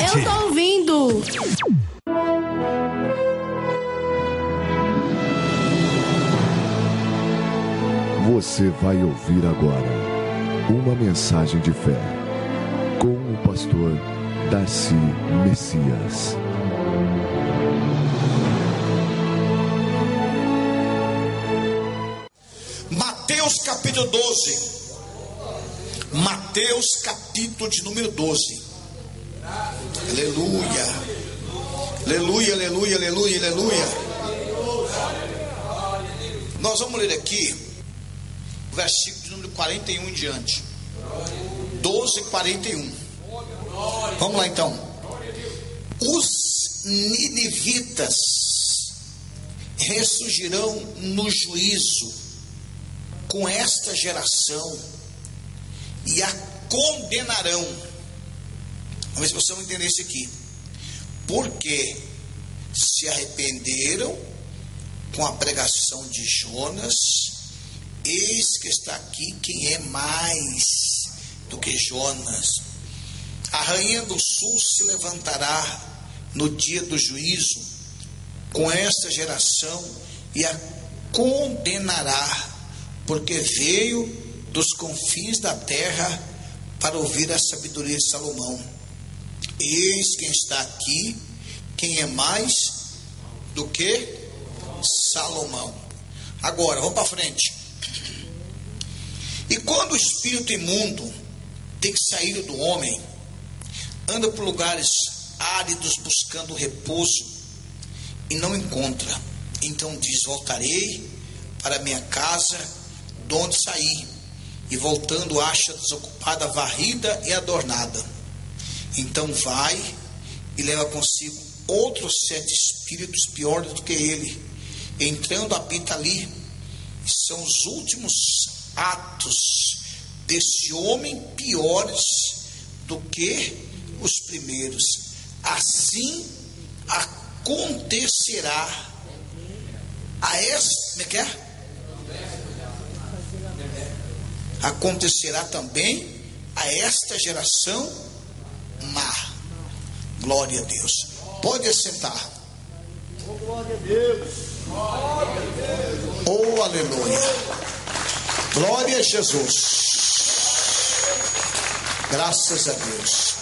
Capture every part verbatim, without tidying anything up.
Eu tô ouvindo. Você vai ouvir agora uma mensagem de fé com o pastor Darcy Messias. Mateus capítulo doze. Mateus capítulo de número doze. Aleluia. Aleluia, aleluia, aleluia, aleluia. Nós vamos ler aqui o versículo de número quarenta e um em diante. doze, quarenta e um. Vamos lá então. Os ninivitas ressurgirão no juízo com esta geração e a condenarão. Vamos ver se vocês vão entender isso aqui. Porque se arrependeram com a pregação de Jonas, eis que está aqui quem é mais do que Jonas. A rainha do sul se levantará no dia do juízo com esta geração e a condenará, porque veio dos confins da terra para ouvir a sabedoria de Salomão. Eis quem está aqui, quem é mais do que Salomão. Agora, vamos para frente. E quando o espírito imundo tem saído do homem, anda por lugares áridos buscando repouso e não encontra. Então diz: voltarei para minha casa de onde saí. E voltando acha desocupada, varrida e adornada. Então vai e leva consigo outros sete espíritos piores do que ele. Entrando habita ali. São os últimos atos desse homem piores do que os primeiros. Assim acontecerá a esta, como é que é? Acontecerá também a esta geração má. Glória a Deus. Pode assentar. Oh, glória a Deus. Glória a Deus. Oh, aleluia. Glória a Jesus. Graças a Deus.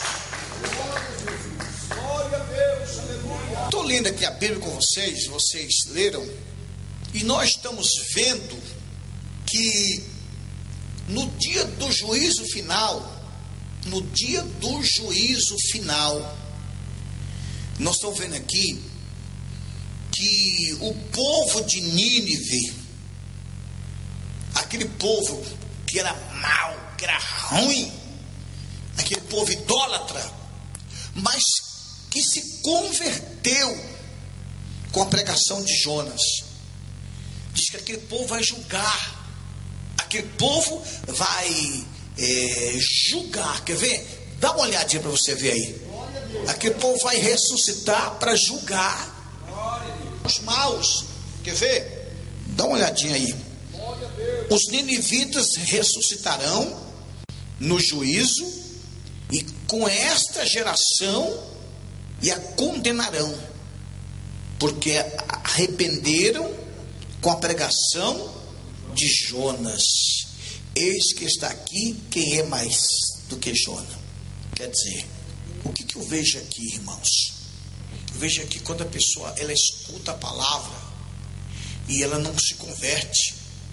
Glória a Deus. Aleluia. Estou lendo aqui a Bíblia com vocês, vocês leram, e nós estamos vendo que no dia do juízo final, no dia do juízo final, nós estamos vendo aqui que o povo de Nínive, aquele povo que era mau, que era ruim, aquele povo idólatra, mas que se converteu com a pregação de Jonas, diz que aquele povo vai julgar, aquele povo vai é, julgar. Quer ver? Dá uma olhadinha para você ver aí. Aquele povo vai ressuscitar para julgar os maus. Quer ver? Dá uma olhadinha aí. Os ninivitas ressuscitarão no juízo e com esta geração e a condenarão, porque arrependeram com a pregação de Jonas. Eis que está aqui quem é mais do que Jonas. Quer dizer, o que, que eu vejo aqui, irmãos? Eu vejo aqui quando a pessoa ela escuta a palavra e ela não se converte,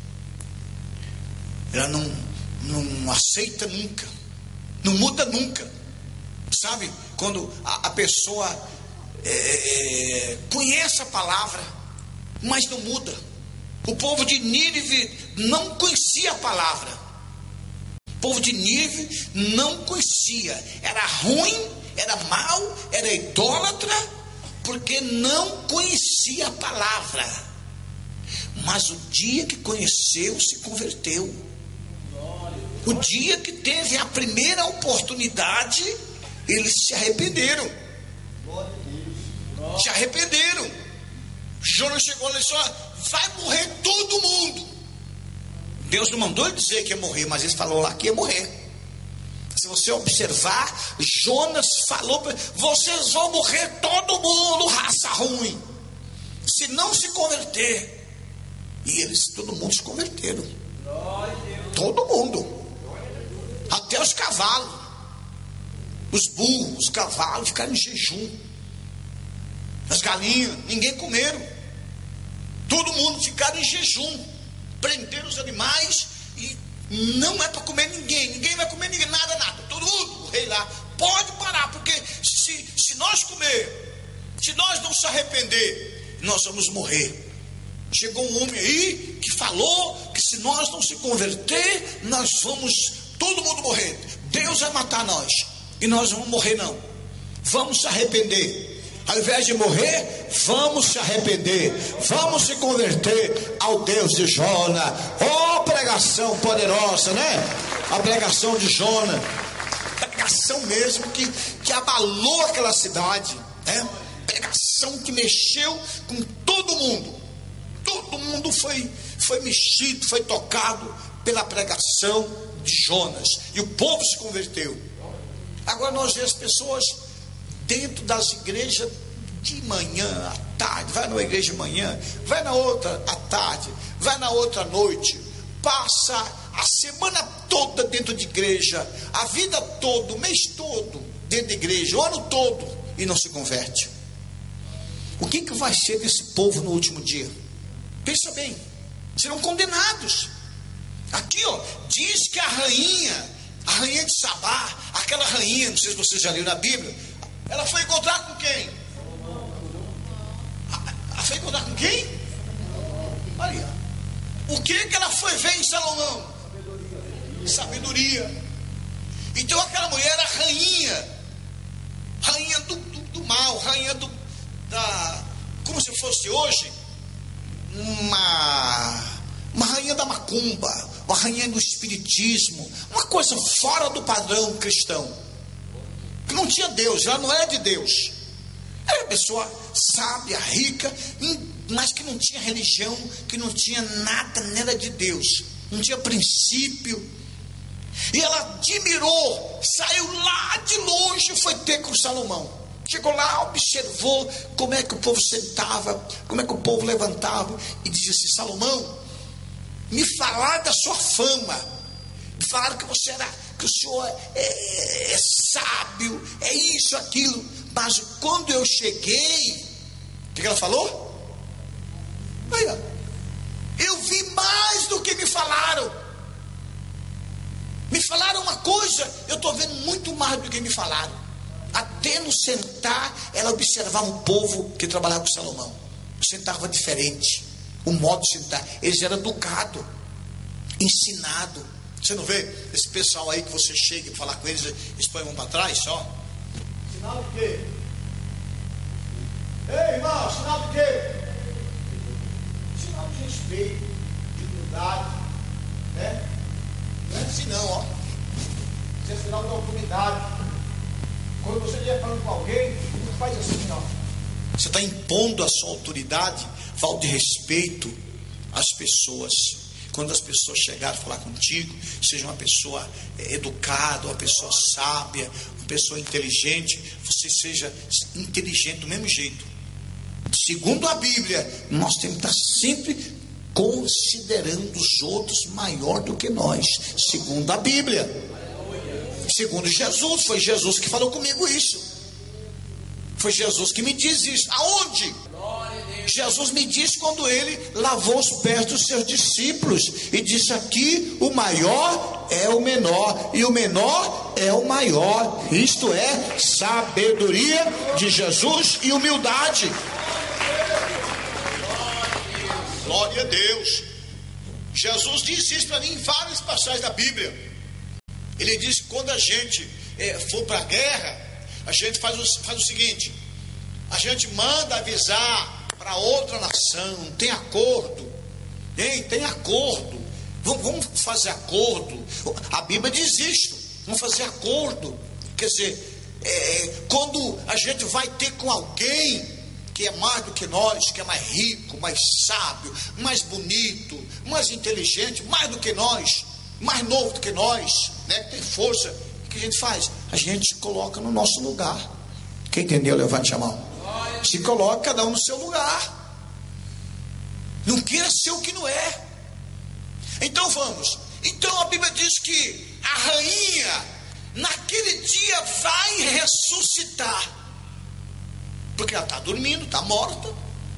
ela não, não aceita nunca, não muda nunca, sabe? Quando a, a pessoa é, é, conhece a palavra, mas não muda. O povo de Nínive não conhecia a palavra. O povo de Nínive não conhecia. Era ruim, era mau, era idólatra, porque não conhecia a palavra. Mas o dia que conheceu, se converteu. O dia que teve a primeira oportunidade, eles se arrependeram. Se arrependeram. Jonas chegou lá e disse: vai morrer todo mundo. Deus não mandou ele dizer que ia morrer, mas ele falou lá que ia morrer. Se você observar, Jonas falou: vocês vão morrer todo mundo, raça ruim, se não se converter. E eles, todo mundo se converteram. Todo mundo. Até os cavalos, os burros, os cavalos ficaram em jejum. As galinhas, ninguém comeram. Todo mundo ficaram em jejum. Prenderam os animais e não é para comer ninguém. Ninguém vai comer ninguém, nada, nada. Todo mundo, o rei lá, pode parar, porque se, se nós comer, se nós não se arrepender, nós vamos morrer. Chegou um homem aí que falou que se nós não se converter, nós vamos, todo mundo morrer. Deus vai matar nós. E nós não vamos morrer não. Vamos se arrepender. Ao invés de morrer, vamos se arrepender. Vamos se converter ao Deus de Jonas. Oh, pregação poderosa, né? A pregação de Jonas. Pregação mesmo que, que abalou aquela cidade, né? Pregação que mexeu com todo mundo. Todo mundo foi, foi mexido, foi tocado pela pregação de Jonas. E o povo se converteu. Agora nós vemos as pessoas dentro das igrejas de manhã, à tarde. Vai numa igreja de manhã, vai na outra à tarde, vai na outra à noite. Passa a semana toda dentro de igreja, a vida toda, o mês todo dentro de igreja, o ano todo, e não se converte. O que, que vai ser desse povo no último dia? Pensa bem, serão condenados. Aqui, ó, diz que a rainha, a rainha de Sabá, aquela rainha, não sei se vocês já leram na Bíblia, ela foi encontrar com quem? Ela foi encontrar com quem? Olha, o que que ela foi ver em Salomão? Sabedoria. Então aquela mulher era rainha, rainha do, do, do mal, rainha do, da, como se fosse hoje, uma, uma rainha da macumba, uma rainha do espiritismo, uma coisa fora do padrão cristão, que não tinha Deus, ela não era de Deus, era uma pessoa sábia, rica, mas que não tinha religião, que não tinha nada, nada de Deus, não tinha princípio. E ela admirou, saiu lá de longe e foi ter com Salomão. Chegou lá, observou como é que o povo sentava, como é que o povo levantava, e disse assim: Salomão, me falaram da sua fama, me falaram que você era, que o senhor é, é, é sábio, é isso, aquilo, mas quando eu cheguei, o que, que ela falou? Olha, eu vi mais do que me falaram. Me falaram uma coisa, eu estou vendo muito mais do que me falaram. Até no sentar, ela observava o povo que trabalhava com Salomão. Sentava diferente, o modo de sentar. Eles eram educados, ensinados. Você não vê esse pessoal aí que você chega e falar com eles, eles põem a mão para trás, ó. Sinal de quê? Ei, irmão, sinal de quê? Sinal de respeito, de humildade, né? Não é assim não, ó. Isso é sinal de autoridade. Quando você estiver falando com alguém, não faz assim, não. Você está impondo a sua autoridade, falta de respeito às pessoas. Quando as pessoas chegarem a falar contigo, seja uma pessoa educada, uma pessoa sábia, uma pessoa inteligente, você seja inteligente do mesmo jeito. Segundo a Bíblia, nós temos que estar sempre considerando os outros maior do que nós. Segundo a Bíblia. Segundo Jesus, foi Jesus que falou comigo isso. Foi Jesus que me diz isso. Aonde? Jesus me disse quando ele lavou os pés dos seus discípulos e disse: aqui o maior é o menor e o menor é o maior. Isto é sabedoria de Jesus e humildade. Glória a Deus. Jesus disse isso para mim em várias passagens da Bíblia. Ele diz que quando a gente é, for para a guerra, a gente faz o, faz o seguinte: a gente manda avisar para outra nação, tem acordo, tem, tem acordo, vamos, vamos fazer acordo. A Bíblia diz isto, vamos fazer acordo. Quer dizer, é, quando a gente vai ter com alguém que é mais do que nós, que é mais rico, mais sábio, mais bonito, mais inteligente, mais do que nós, mais novo do que nós, né, que tem força, que a gente faz? A gente se coloca no nosso lugar. Quem entendeu, levante a mão. Se coloca cada um no seu lugar. Não queira ser o que não é. Então vamos. Então a Bíblia diz que a rainha naquele dia vai ressuscitar. Porque ela está dormindo, está morta.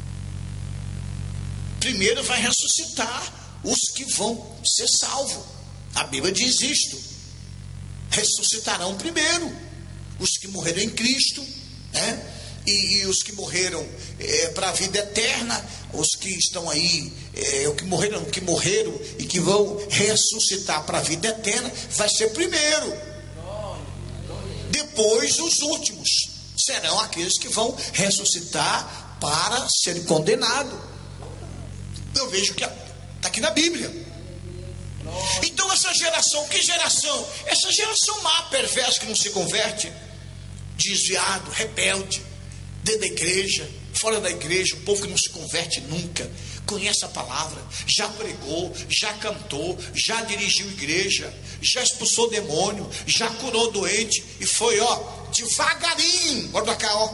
Primeiro vai ressuscitar os que vão ser salvos. A Bíblia diz isto. Ressuscitarão primeiro os que morreram em Cristo, né? E, e os que morreram é, para a vida eterna, os que estão aí, é, os que morreram, que morreram e que vão ressuscitar para a vida eterna, vai ser primeiro. Depois os últimos serão aqueles que vão ressuscitar para serem condenados. Eu vejo que está aqui na Bíblia. Então essa geração, que geração? Essa geração má, perversa, que não se converte, desviado, rebelde, dentro da igreja, fora da igreja, o povo que não se converte nunca, conhece a palavra, já pregou, já cantou, já dirigiu igreja, já expulsou demônio, já curou doente, e foi, ó, devagarinho, olha pra cá, ó,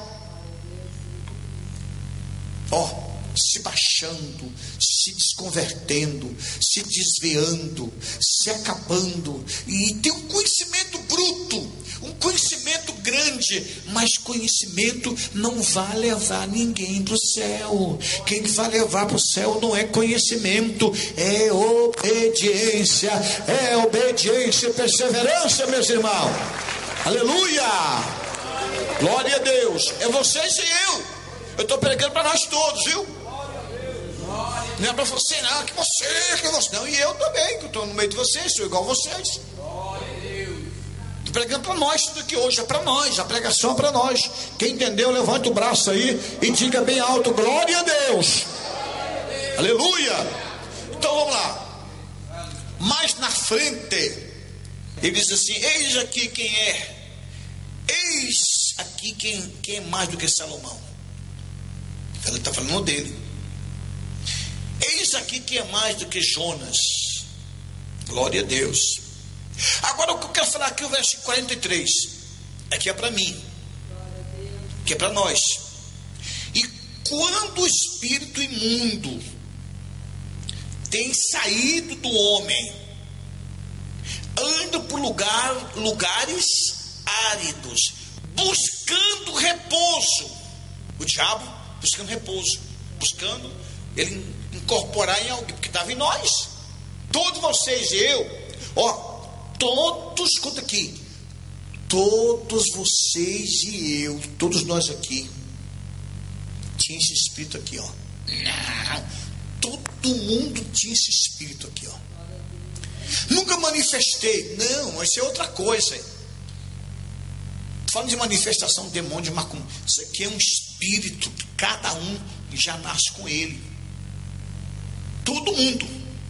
ó, se baixando, se desconvertendo, se desviando, se acabando, e tem um conhecimento bruto, um conhecimento grande, mas conhecimento não vai levar ninguém para o céu. Quem vai levar para o céu não é conhecimento, é obediência, é obediência e perseverança, meus irmãos. Aleluia, glória a Deus. É vocês e eu. Eu estou pregando para nós todos, viu? Não é para você não, que você, que você não, e eu também, que eu estou no meio de vocês, sou igual a vocês. Estou pregando para nós tudo aqui hoje, é para nós, a pregação é para nós. Quem entendeu, levante o braço aí e diga bem alto, glória a Deus. Aleluia. Então vamos lá. Mais na frente, ele diz assim, eis aqui quem é, eis aqui quem, quem é mais do que Salomão. Ele está falando dele. Eis aqui que é mais do que Jonas. Glória a Deus. Agora o que eu quero falar aqui, o verso quarenta e três, aqui é para mim, que é para nós. E quando o espírito imundo tem saído do homem, anda por lugar, lugares áridos, buscando repouso. O diabo buscando repouso, buscando ele incorporar em alguém, porque estava em nós. Todos vocês e eu, ó, todos, escuta aqui, todos vocês e eu, todos nós aqui, tinha esse espírito aqui, ó. Não, todo mundo tinha esse espírito aqui, ó. Nunca manifestei, não, isso é outra coisa. Falando de manifestação de demônio, de macumba, isso aqui é um espírito que cada um já nasce com ele. Todo mundo,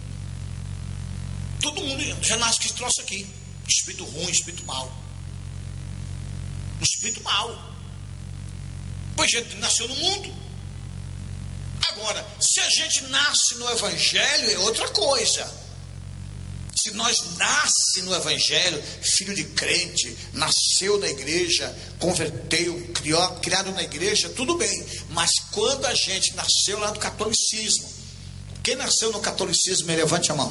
todo mundo já nasce com esse troço aqui, espírito ruim, espírito mau, um espírito mau, pois a gente nasceu no mundo. Agora, se a gente nasce no evangelho é outra coisa. Se nós nasce no evangelho, filho de crente, nasceu na igreja, converteu, criou, criado na igreja, tudo bem. Mas quando a gente nasceu lá do catolicismo, quem nasceu no catolicismo, levante a mão.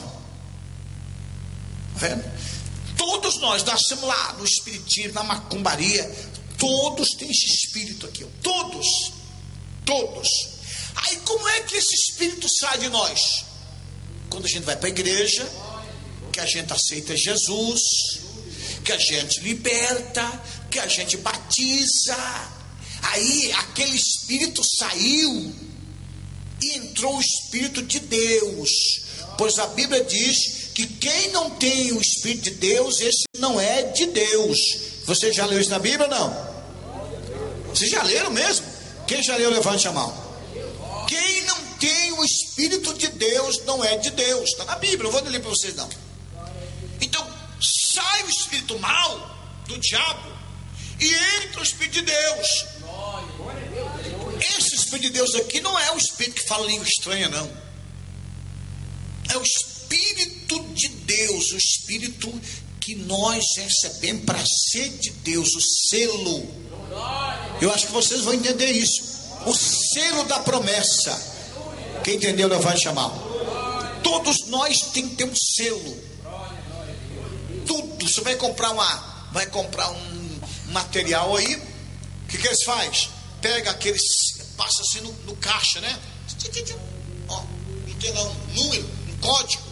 Tá vendo? Todos nós nascemos lá no espiritismo, na macumbaria. Todos têm esse espírito aqui, ó. Todos, todos. Aí como é que esse espírito sai de nós? Quando a gente vai para a igreja, que a gente aceita Jesus, que a gente liberta, que a gente batiza. Aí aquele espírito saiu e entrou o Espírito de Deus, pois a Bíblia diz que quem não tem o Espírito de Deus, esse não é de Deus. Você já leu isso na Bíblia ou não? Vocês já leram mesmo? Quem já leu, levante a mão. Quem não tem o Espírito de Deus não é de Deus. Está na Bíblia, não vou ler para vocês não. Então sai o espírito mau do diabo e entra o Espírito de Deus. Esse Espírito de Deus aqui não é o Espírito que fala língua estranha, não. É o Espírito de Deus, o Espírito que nós recebemos para ser de Deus, o selo. Eu acho que vocês vão entender isso. O selo da promessa. Quem entendeu, levante a mão. Todos nós temos que ter um selo. Tudo. Você vai comprar uma, vai comprar um material aí. O que que eles fazem? Pega aqueles, passa assim no, no caixa, né? Ó, não tem lá um número, um código.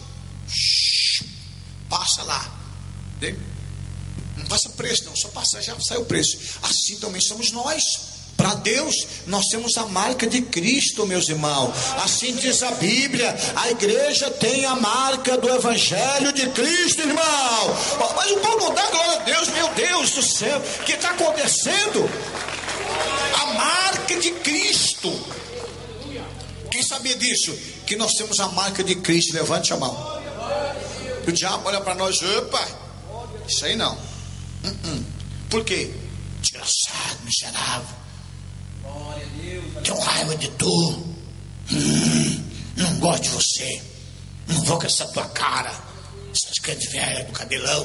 Passa lá. Não passa preço não, só passa, já sai o preço. Assim também somos nós. Para Deus, nós temos a marca de Cristo, meus irmãos. Assim diz a Bíblia, a igreja tem a marca do Evangelho de Cristo, irmão. Mas o povo não dá glória a Deus, meu Deus do céu, o que está acontecendo? A marca de Cristo. Quem sabia disso? Que nós temos a marca de Cristo, levante a mão. O diabo olha para nós, opa, isso aí não. Uh-uh. Por quê? Desgraçado, miserável. Tenho raiva de tu. Hum, não gosto de você. Não vou com essa tua cara. Essas crentes velhas do cabelão.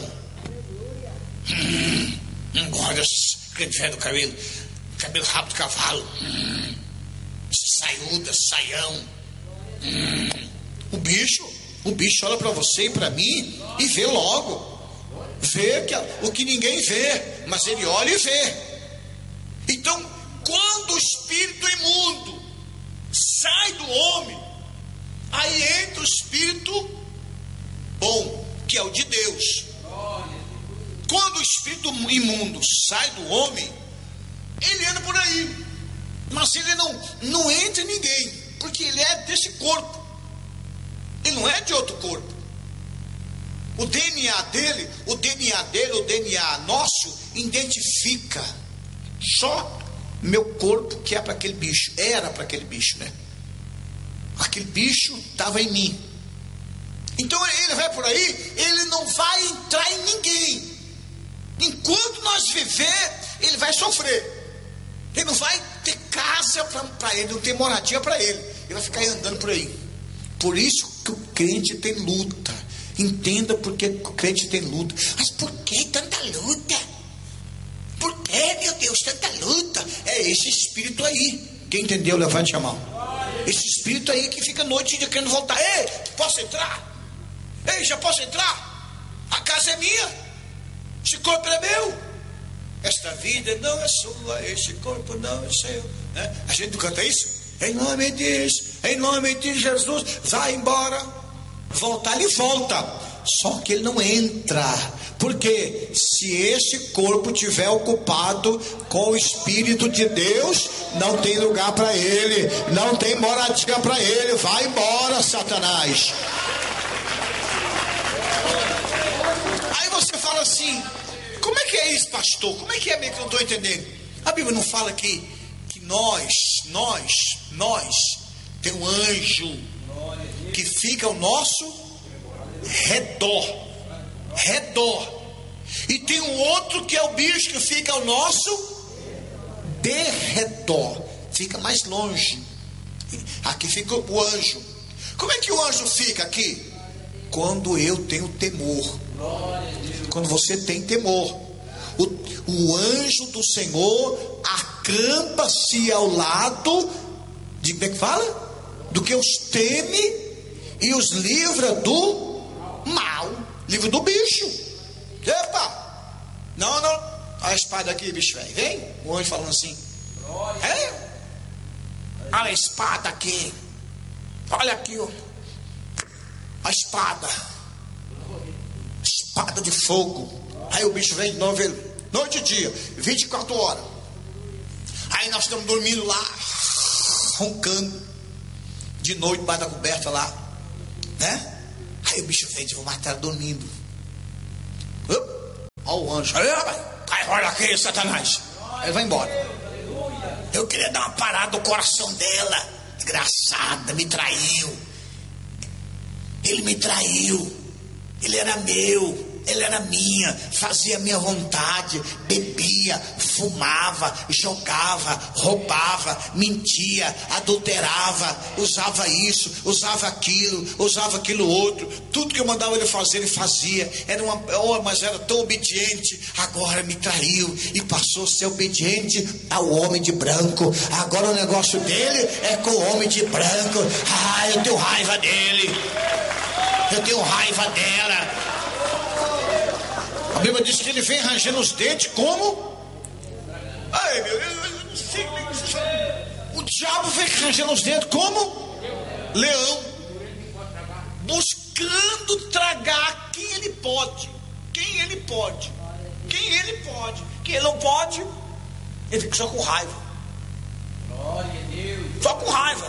Hum, não gosto dessas crentes velhas do cabelo. Cabelo rabo de cavalo. Hum, saiuda, saião. Hum, o bicho, o bicho olha para você e para mim e vê logo. Vê que, o que ninguém vê, mas ele olha e vê. Então, quando o espírito imundo sai do homem, aí entra o espírito bom, que é o de Deus. Quando o espírito imundo sai do homem, ele anda por aí, mas ele não, não entra em ninguém, porque ele é desse corpo, ele não é de outro corpo. O D N A dele, o D N A dele, o D N A nosso, identifica só meu corpo, que é para aquele bicho, era para aquele bicho, né? Aquele bicho estava em mim. Então ele vai por aí, ele não vai entrar em ninguém. Enquanto nós viver, ele vai sofrer. Ele não vai ter casa para ele, não ter moradia para ele. Ele vai ficar andando por aí. Por isso que o crente tem luta. Entenda por que o crente tem luta. Mas por que tanta luta? Por que, meu Deus, tanta luta? É esse espírito aí. Quem entendeu, levante a mão. Esse espírito aí que fica noite e dia querendo voltar. Ei, posso entrar? Ei, já posso entrar? A casa é minha. Esse corpo é meu. Esta vida não é sua. Este corpo não é seu. Né? A gente não canta isso? Em nome de em nome de Jesus, vai embora. Voltar, ele volta. Só que ele não entra. Porque se esse corpo tiver ocupado com o Espírito de Deus, não tem lugar para ele, não tem moradia para ele. Vai embora, Satanás. Aí você fala assim: como é que é isso, pastor? Como é que é mesmo que eu não estou entendendo? A Bíblia não fala que, que nós, nós, nós, tem um anjo que fica ao nosso redor. Redor. E tem um outro que é o bicho que fica ao nosso derredor. Fica mais longe. Aqui fica o anjo. Como é que o anjo fica aqui? Quando eu tenho temor. Quando você tem temor. O, o anjo do Senhor acampa-se ao lado de, como é que fala? Do que os teme e os livra do mal. Livro do bicho. Epa! Não, não. Olha a espada aqui, bicho velho. Vem. O anjo falando assim. É? Olha a espada aqui. Olha aqui, ó. A espada. Espada de fogo. Aí o bicho vem de novo, ele, noite e dia, vinte e quatro horas. Aí nós estamos dormindo lá, roncando, de noite, debaixo da coberta lá, né? Aí o bicho vem, vou matar dormindo. Olha o anjo. Cai fora aqui, Satanás. Aí ele vai embora. Eu queria dar uma parada no coração dela. Desgraçada, me traiu. Ele me traiu. Ele era meu. ela era minha, fazia a minha vontade, bebia, fumava, jogava, roubava, mentia, adulterava, usava isso, usava aquilo, usava aquilo outro, tudo que eu mandava ele fazer, ele fazia. Era uma, oh, mas era tão obediente. Agora me traiu e passou a ser obediente ao homem de branco. Agora o negócio dele é com o homem de branco. Ah, eu tenho raiva dele, eu tenho raiva dela. A Bíblia diz que ele vem rangendo os dentes como? Ai, meu Deus, eu não sei como é que você chama. O diabo vem rangendo os dentes como? Leão. Buscando tragar quem ele pode. Quem ele pode. Quem ele pode. Quem ele não pode, ele fica só com raiva. Glória a Deus. Só com raiva.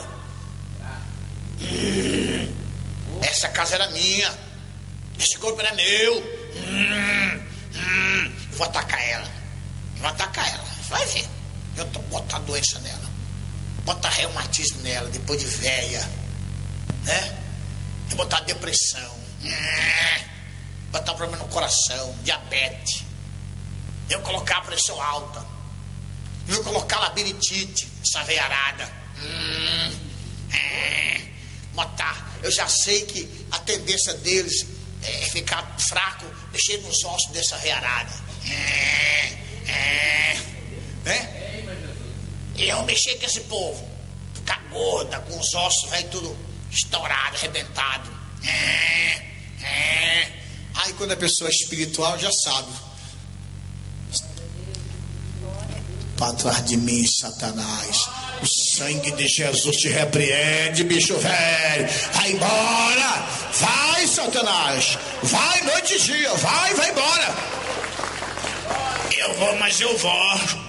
Hum, essa casa era minha. Esse corpo era meu. Hum, hum, vou atacar ela. Vou atacar ela. Vai ver. Eu tô botar doença nela. Botar reumatismo nela. Depois de velha, né? Eu botar depressão. Hum, botar problema no coração. Diabetes. Eu colocar a pressão alta. Eu colocar labirintite. Essa veiarada. Hum, hum, botar. Eu já sei que a tendência deles é ficar fraco, mexer nos ossos dessa rearada. É, é, né? E eu mexer com esse povo, ficar gorda, com os ossos aí tudo estourado, arrebentado. É, é. Aí quando a pessoa é espiritual já sabe. Para trás de mim, Satanás. O sangue de Jesus te repreende, bicho velho. Vai embora. Vai, Satanás. Vai noite e dia. Vai, vai embora. Eu vou, mas eu volto.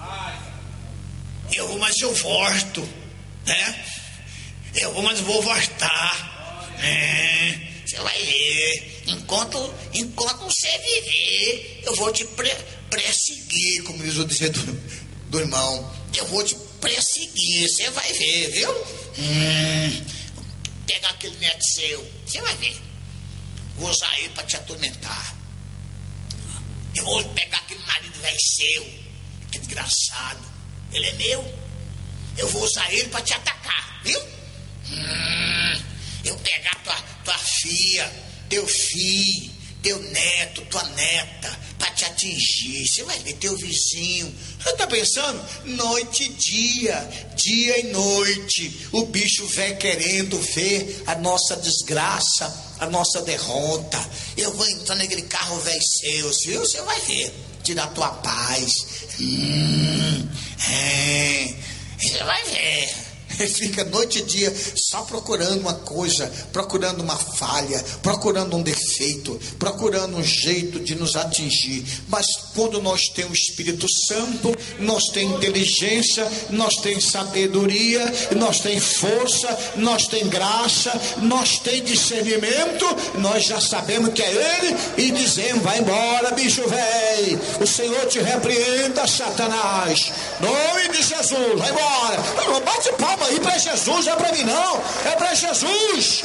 Eu vou, mas eu volto. Né? Eu vou, mas vou voltar. É, você vai ver. Enquanto, enquanto você viver, eu vou te pre, perseguir, como diz o dizer do, do irmão. Eu vou te perseguir, você vai ver, viu? Hum, pegar aquele neto seu, você vai ver. Vou usar ele para te atormentar. Eu vou pegar aquele marido velho seu, que é desgraçado. Ele é meu. Eu vou usar ele para te atacar, viu? Hum, eu pegar tua, tua filha, teu filho, teu neto, tua neta, para te atingir. Você vai ver teu vizinho. Você tá pensando? Noite e dia, dia e noite, o bicho vem querendo ver a nossa desgraça, a nossa derrota. Eu vou entrar naquele carro velho seu, viu? Você vai ver, tirar tua paz. Hum, é, você vai ver. Ele fica noite e dia só procurando uma coisa, procurando uma falha, procurando um defeito, procurando um jeito de nos atingir. Mas quando nós temos o Espírito Santo, nós temos inteligência, nós temos sabedoria, nós temos força, nós temos graça, nós temos discernimento, nós já sabemos que é Ele e dizemos: vai embora, bicho velho, o Senhor te repreenda, Satanás, nome de Jesus, vai embora. Não bate palma aí para Jesus, não é para mim não, é para Jesus.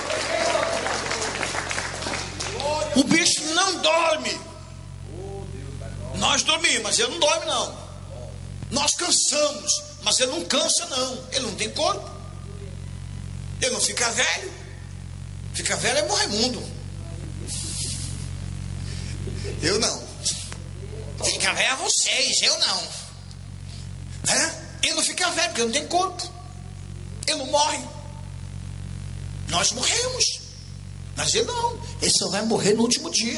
O bicho não dorme. Nós dormimos, mas ele não dorme não. Nós cansamos, mas ele não cansa não. Ele não tem corpo. Ele não fica velho. Fica velho é morremundo. Eu não. Fica velho é vocês, eu não. É? Ele não fica velho porque ele não tem corpo. Ele não morre. Nós morremos, mas ele não. Ele só vai morrer no último dia.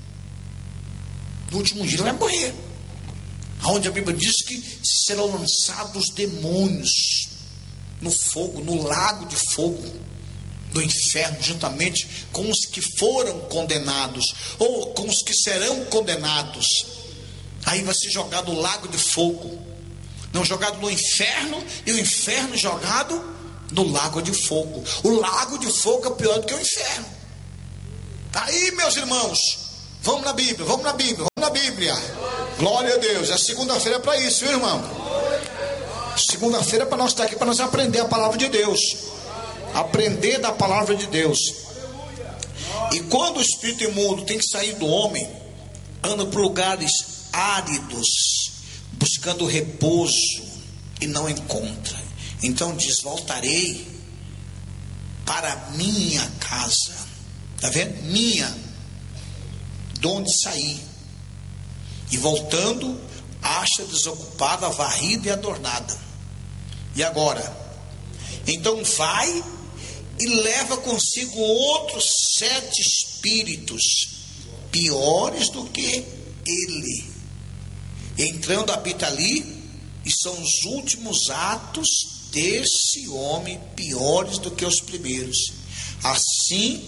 No último dia ele vai morrer. Onde a Bíblia diz que serão lançados demônios no fogo, no lago de fogo do inferno, juntamente com os que foram condenados, ou com os que serão condenados. Aí vai ser jogado no lago de fogo. Não, jogado no inferno, e o inferno jogado no lago de fogo. O lago de fogo é pior do que o inferno. Aí, meus irmãos, vamos na Bíblia, vamos na Bíblia, vamos na Bíblia. Glória a Deus. A segunda-feira é para isso, viu, irmão? Segunda-feira é para nós estar aqui, para nós aprender a palavra de Deus. Aprender da palavra de Deus. E quando o espírito imundo tem que sair do homem, anda por lugares áridos, buscando repouso, e não encontra. Então diz: voltarei para minha casa. Está vendo? Minha, de onde saí. E voltando, acha desocupada, varrida e adornada. E agora? Então vai e leva consigo outros sete espíritos, piores do que ele. Entrando, habita ali, e são os últimos atos desse homem piores do que os primeiros. Assim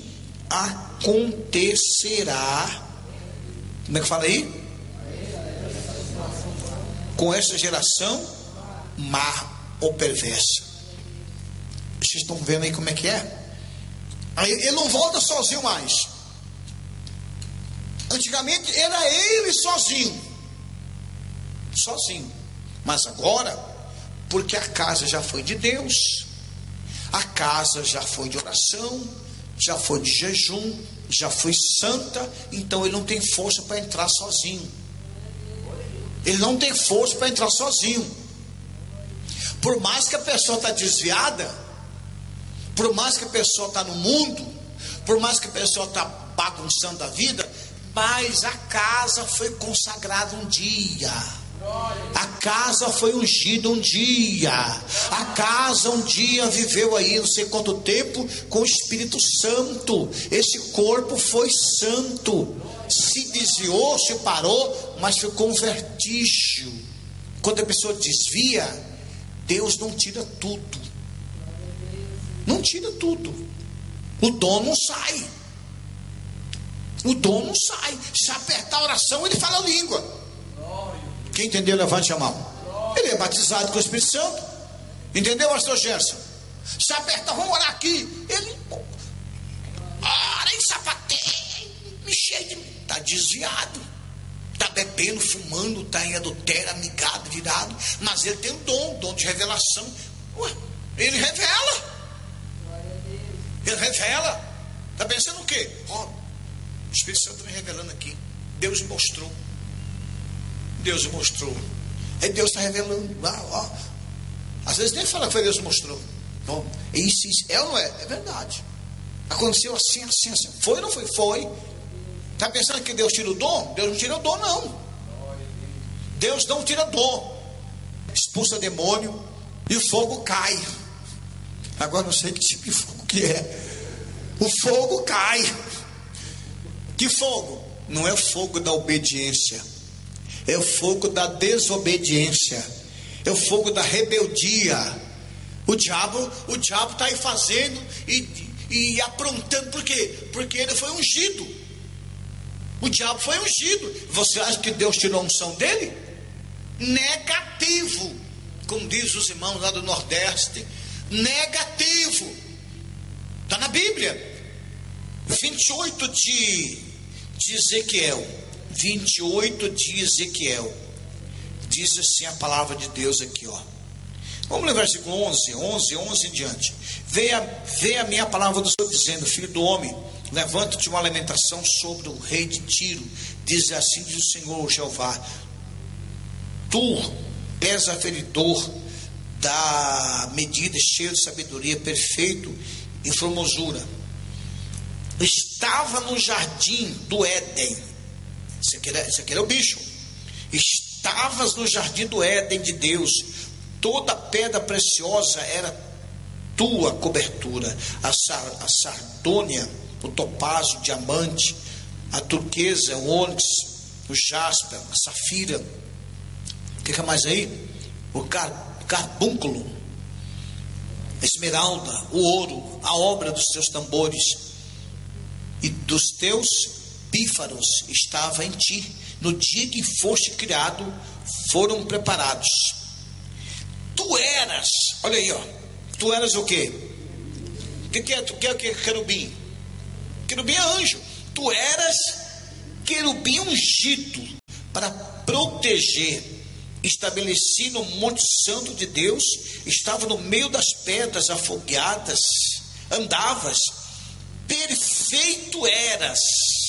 acontecerá. Como é que fala aí? Com essa geração má ou perversa. Vocês estão vendo aí como é que é? Aí ele não volta sozinho mais. Antigamente era ele sozinho. Sozinho. Mas agora, porque a casa já foi de Deus, a casa já foi de oração, já foi de jejum, já foi santa, então ele não tem força para entrar sozinho. Ele não tem força para entrar sozinho. Por mais que a pessoa está desviada, por mais que a pessoa está no mundo, por mais que a pessoa está bagunçando a vida, mas a casa foi consagrada um dia. A casa foi ungida um dia. A casa um dia viveu aí não sei quanto tempo com o Espírito Santo. Esse corpo foi santo. Se desviou, se parou, mas ficou um vertigem. Quando a pessoa desvia, Deus não tira tudo. Não tira tudo. O dom não sai. O dom não sai. Se apertar a oração, ele fala língua. Quem entendeu, levante a mão. Ele é batizado com o Espírito Santo. Entendeu, pastor Gerson? Se apertar, vamos orar aqui. Ele ora e sapateia, me cheia de... Está desviado. Está bebendo, fumando, está em adultério, amigado, virado. Mas ele tem o dom, o dom de revelação. Ué, ele revela. Ele revela. Está pensando o quê? Ó, o Espírito Santo me revelando aqui. Deus me mostrou. Deus me mostrou. Aí Deus está revelando. Ah, ó. Às vezes nem fala que foi Deus que mostrou. Bom, isso, isso é ou não é? É verdade. Aconteceu assim, assim, assim. Foi ou não foi? Foi. Está pensando que Deus tira o dom? Deus não tira o dom, não. Deus não tira dom. Expulsa demônio e o fogo cai. Agora não sei que tipo de fogo que é. O fogo cai. Que fogo? Não é o fogo da obediência. É o fogo da desobediência. É o fogo da rebeldia. O diabo, o diabo está aí fazendo e, e aprontando. Por quê? Porque ele foi ungido. O diabo foi ungido. Você acha que Deus tirou a unção dele? Negativo. Como diz os irmãos lá do Nordeste. Negativo. Está na Bíblia. vinte e oito de, de Ezequiel. vinte e oito de Ezequiel. Diz assim a palavra de Deus aqui, ó. Vamos ler o versículo onze, onze, onze em diante. Veja, veja a minha palavra do Senhor dizendo: filho do homem, levanta-te uma lamentação sobre o rei de Tiro. Diz assim: diz o Senhor Jeová: tu és aferidor da medida, cheio de sabedoria, perfeito em formosura. Estava no jardim do Éden. Isso aqui era, isso aqui era o bicho. Estavas no jardim do Éden de Deus. Toda pedra preciosa era tua cobertura. A, sar, a sardônia, o topázio, o diamante, a turquesa, o ônix, o jaspe, a safira. O que é mais aí? O car, carbúnculo, a esmeralda, o ouro, a obra dos teus tambores e dos teus pífaros estava em ti. No dia que foste criado, foram preparados. Tu eras, olha aí, ó. Tu eras o quê? O que, que é? Tu quer o que? Querubim. Querubim é anjo. Tu eras querubim ungido para proteger. Estabeleci no Monte Santo de Deus. Estava no meio das pedras afogueadas. Andavas perfeito eras.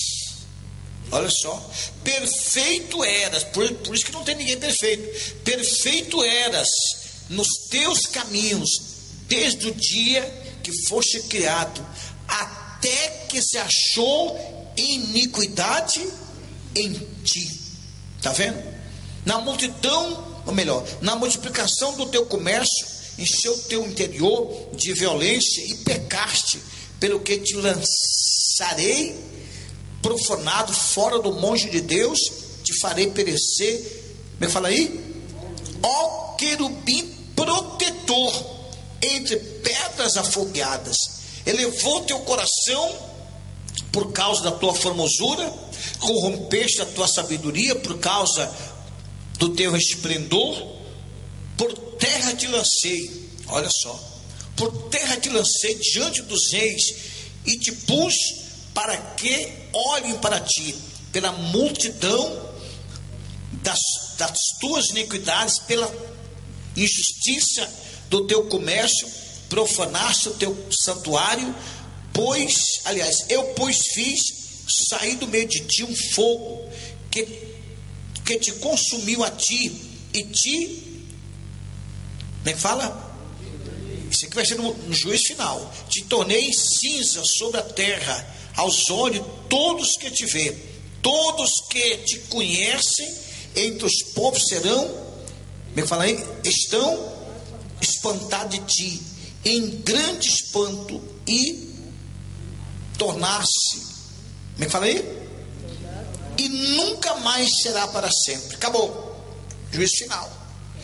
Olha só, perfeito eras, por, por isso que não tem ninguém perfeito. Perfeito eras nos teus caminhos, desde o dia que foste criado, até que se achou iniquidade em ti. Está vendo? Na multidão, ou melhor, na multiplicação do teu comércio, encheu o teu interior de violência e pecaste, pelo que te lançarei profanado fora do monte de Deus, te farei perecer. Como é que fala aí? Ó querubim protetor entre pedras afogueadas, elevou teu coração por causa da tua formosura, corrompeste a tua sabedoria por causa do teu esplendor. Por terra te lancei, olha só, por terra te lancei diante dos reis e te pus para que olhem para ti. Pela multidão das, das tuas iniquidades, pela injustiça do teu comércio, profanaste o teu santuário, pois, aliás, eu pois fiz sair do meio de ti um fogo que, que te consumiu a ti e te, como é que fala? Isso aqui vai ser no, no juízo final. Te tornei cinza sobre a terra, aos olhos de todos que te vê. Todos que te conhecem entre os povos serão, como é que fala aí? Estão espantados de ti, em grande espanto, e tornar-se, como é que fala aí? E nunca mais será para sempre. Acabou. Juízo final.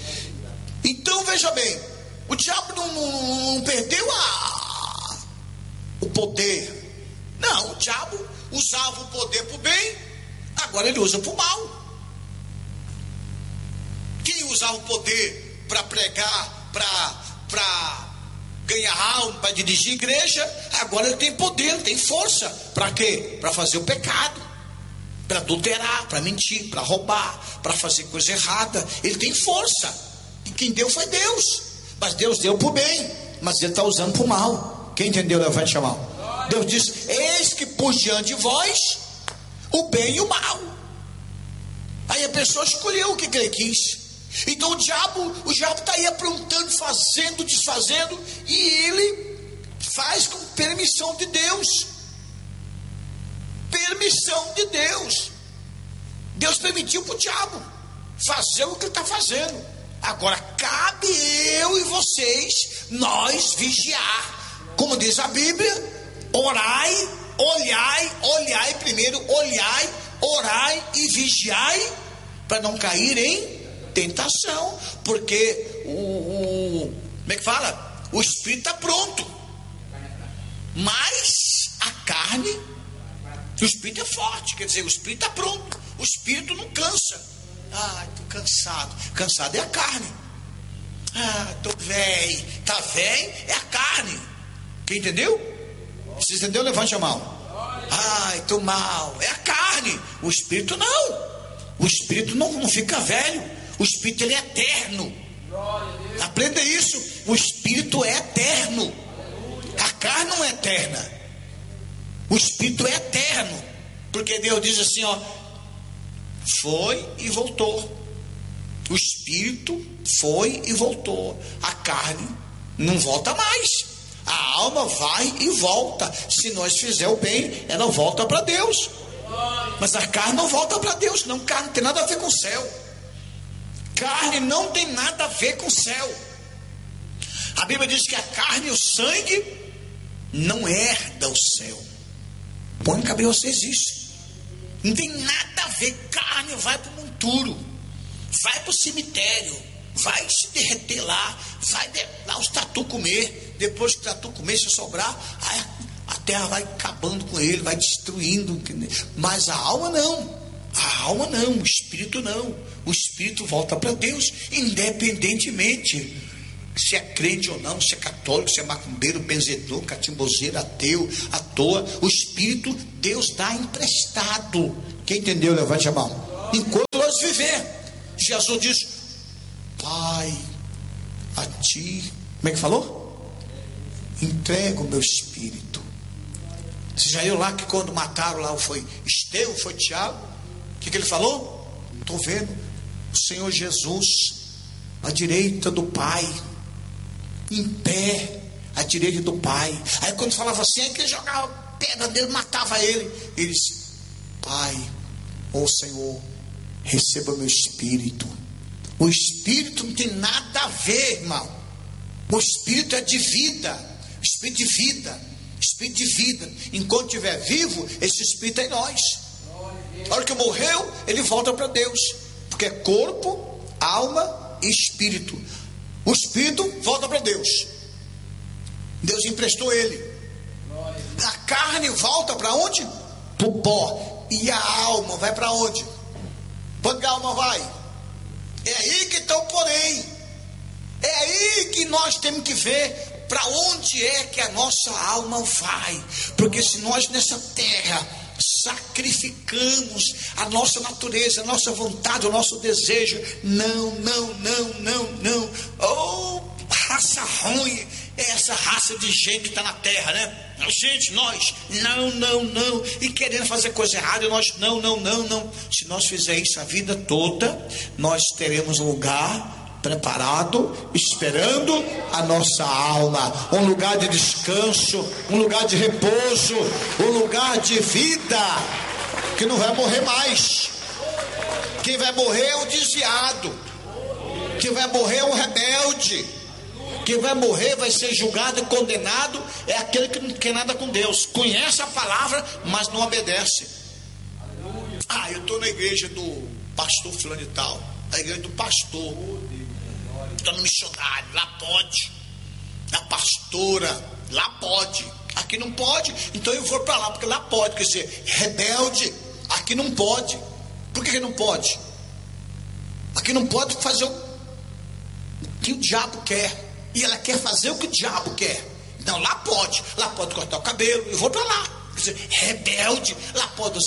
Então veja bem, o diabo não, não, não perdeu a, o poder. Não, o diabo usava o poder para o bem, agora ele usa para o mal. Quem usava o poder para pregar, para ganhar alma, para dirigir igreja, agora ele tem poder, tem força. Para quê? Para fazer o pecado, para adulterar, para mentir, para roubar, para fazer coisa errada. Ele tem força. E quem deu foi Deus. Mas Deus deu para o bem, mas ele está usando para o mal. Quem entendeu, levante a mão. Deus diz: eis que pus diante de vós o bem e o mal. Aí a pessoa escolheu o que ele quis. Então o diabo, o diabo está aí aprontando, fazendo, desfazendo, e ele faz com permissão de Deus. Permissão de Deus. Deus permitiu para o diabo fazer o que ele está fazendo. Agora cabe eu e vocês, nós vigiar. Como diz a Bíblia, orai, olhai, olhai primeiro, olhai, orai e vigiai, para não cair em tentação, porque o, o como é que fala? O espírito está pronto, mas a carne, o espírito é forte, quer dizer, o espírito está pronto, o espírito não cansa. Ah, estou cansado. Cansado é a carne. Ah, estou velho. Está velho é a carne. Quem entendeu? Você entendeu? Levante a mão. Ah, estou mal. É a carne. O espírito não. O espírito não, não fica velho. O espírito ele é eterno. Aprenda isso. O espírito é eterno. A carne não é eterna. O espírito é eterno. Porque Deus diz assim, ó. Foi e voltou. O espírito foi e voltou. A carne não volta mais. A alma vai e volta. Se nós fizer o bem, ela volta para Deus. Mas a carne não volta para Deus. Não, carne não tem nada a ver com o céu. Carne não tem nada a ver com o céu. A Bíblia diz que a carne e o sangue não herda o céu. Põe na cabeça vocês isso. Não tem nada a ver. Carne vai para o monturo, vai para o cemitério, vai se derreter lá, vai de, lá os tatu comer. Depois que o tatu comer, se sobrar, aí a terra vai acabando com ele, vai destruindo. Mas a alma não, a alma não, o espírito não. O espírito volta para Deus, independentemente se é crente ou não, se é católico, se é macumbeiro, benzedor, catimbozeiro, ateu, à toa. O espírito Deus dá emprestado. Quem entendeu, levante a mão. Enquanto nós viver, Jesus diz: Pai, a ti, como é que falou? Entrego o meu espírito. Você já viu lá que quando mataram lá, foi Estevão, foi Tiago, o que, que ele falou? Estou vendo o Senhor Jesus à direita do Pai, em pé à direita do Pai. Aí quando falava assim, aí que ele jogava pedra dele, matava ele. Ele disse: Pai, ô Senhor, receba meu espírito. O espírito não tem nada a ver, irmão. O espírito é de vida, espírito de vida, espírito de vida. Enquanto estiver vivo, esse espírito é em nós. A hora que morreu, ele volta para Deus, porque é corpo, alma e espírito. O espírito volta para Deus. Deus emprestou ele. A carne volta para onde? Para o pó. E a alma vai para onde? Para onde a alma vai? É aí que está o porém. É aí que nós temos que ver para onde é que a nossa alma vai. Porque se nós nessa terra sacrificamos a nossa natureza, a nossa vontade, o nosso desejo, não, não, não, não, não. Oh, raça ruim é essa raça de gente que está na terra, né? Gente, nós, não, não, não. E querendo fazer coisa errada, nós, não, não, não, não. Se nós fizermos isso a vida toda, nós teremos um lugar preparado, esperando a nossa alma, um lugar de descanso, um lugar de repouso, um lugar de vida, que não vai morrer mais. Quem vai morrer é o desviado, quem vai morrer é o rebelde, quem vai morrer, vai ser julgado e condenado, é aquele que não quer nada com Deus, conhece a palavra, mas não obedece. Ah, eu estou na igreja do pastor fulano e tal, a igreja do pastor, estou no missionário, lá pode. Na pastora, lá pode. Aqui não pode, então eu vou para lá, porque lá pode. Quer dizer, rebelde, aqui não pode. Por que, que não pode? Aqui não pode fazer o que o diabo quer. E ela quer fazer o que o diabo quer. Então lá pode. Lá pode cortar o cabelo, eu vou para lá. Quer dizer, rebelde, lá pode